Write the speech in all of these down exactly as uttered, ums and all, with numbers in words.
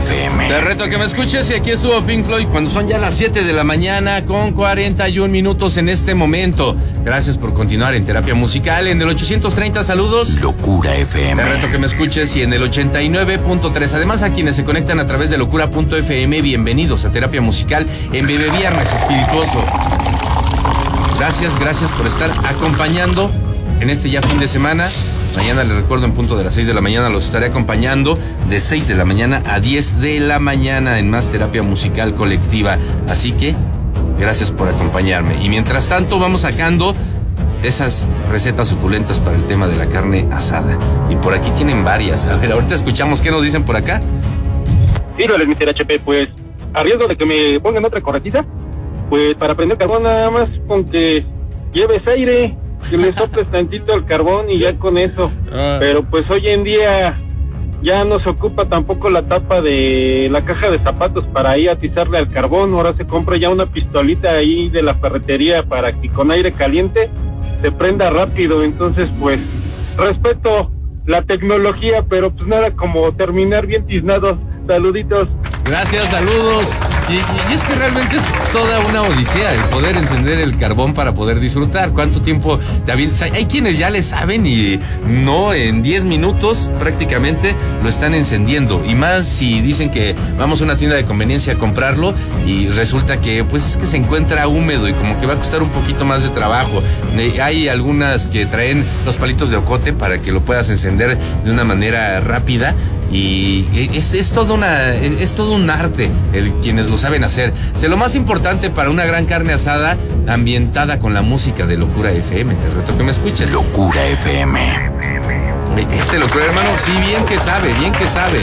F M. Te reto a que me escuches y aquí estuvo Pink Floyd cuando son ya las siete de la mañana con cuarenta y un minutos en este momento. Gracias por continuar en Terapia Musical en el ochocientos treinta, saludos. Locura F M. Te reto a que me escuches y en el ochenta y nueve punto tres. Además, a quienes se conectan a través de locura punto f m, bienvenidos a Terapia Musical en Bebe Viernes Espirituoso. Gracias, gracias por estar acompañando en este ya fin de semana. Mañana les recuerdo en punto de las seis de la mañana los estaré acompañando de seis de la mañana a diez de la mañana en más Terapia Musical Colectiva. Así que gracias por acompañarme. Y mientras tanto vamos sacando esas recetas suculentas para el tema de la carne asada. Y por aquí tienen varias. A ver, ahorita escuchamos qué nos dicen por acá. Híjole, mister H P, pues a riesgo de que me pongan otra corretita, pues para prender carbón nada más con que lleves aire, que le soples tantito el carbón y ya con eso. Ah. Pero pues hoy en día ya no se ocupa tampoco la tapa de la caja de zapatos para ahí atizarle al carbón. Ahora se compra ya una pistolita ahí de la ferretería para que con aire caliente se prenda rápido. Entonces pues respeto la tecnología, pero pues nada como terminar bien tiznados. Saluditos. Gracias, saludos. Y, y es que realmente es toda una odisea el poder encender el carbón para poder disfrutar. ¿Cuánto tiempo te avientas? Hay, hay quienes ya le saben y no, en diez minutos prácticamente lo están encendiendo. Y más si dicen que vamos a una tienda de conveniencia a comprarlo y resulta que pues es que se encuentra húmedo y como que va a costar un poquito más de trabajo. Eh, hay algunas que traen los palitos de ocote para que lo puedas encender de una manera rápida. Y es, es todo una es todo un arte el, quienes lo saben hacer. O sea, lo más importante para una gran carne asada ambientada con la música de Locura F M. Te reto que me escuches. Locura F M. Este Locura, hermano, sí, bien que sabe, bien que sabe.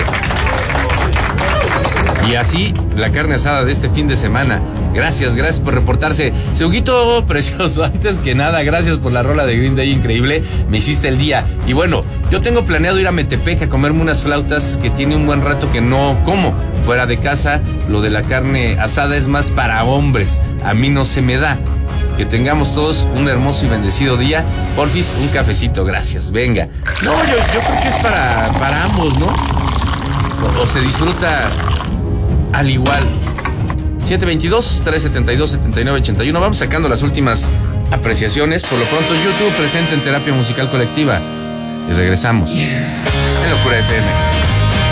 Y así, la carne asada de este fin de semana. Gracias, gracias por reportarse. Seuguito precioso, antes que nada, gracias por la rola de Green Day increíble. Me hiciste el día. Y bueno, yo tengo planeado ir a Metepec a comerme unas flautas que tiene un buen rato que no como. Fuera de casa, lo de la carne asada es más para hombres. A mí no se me da. Que tengamos todos un hermoso y bendecido día. Porfis, un cafecito, gracias. Venga. No, yo, yo creo que es para, para ambos, ¿no? O, o se disfruta al igual. siete veintidós, trescientos setenta y dos, setenta y nueve ochenta y uno. Vamos sacando las últimas apreciaciones. Por lo pronto, YouTube presente en Terapia Musical Colectiva. Y regresamos en Locura F M.